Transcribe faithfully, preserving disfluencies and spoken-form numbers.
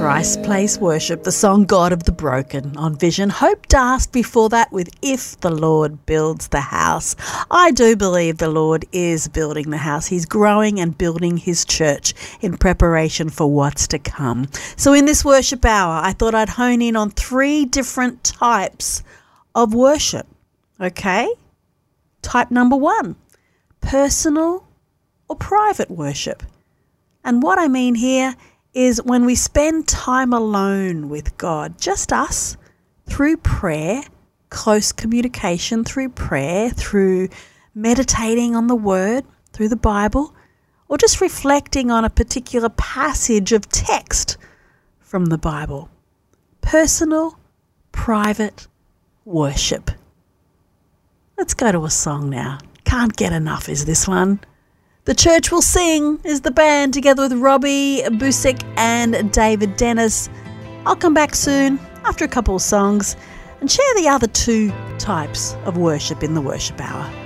Thrice Place Worship, the song God of the Broken on Vision. Hope Dast before that with If the Lord Builds the House. I do believe the Lord is building the house. He's growing and building his church in preparation for what's to come. So in this worship hour, I thought I'd hone in on three different types of worship. Okay? Type number one, personal or private worship. And what I mean here is when we spend time alone with God, just us, through prayer, close communication through prayer, through meditating on the Word, through the Bible, or just reflecting on a particular passage of text from the Bible. Personal, private worship. Let's go to a song now. Can't get enough is this one. The Church Will Sing is the band together with Robbie Busick and David Dennis. I'll come back soon after a couple of songs and share the other two types of worship in the worship hour.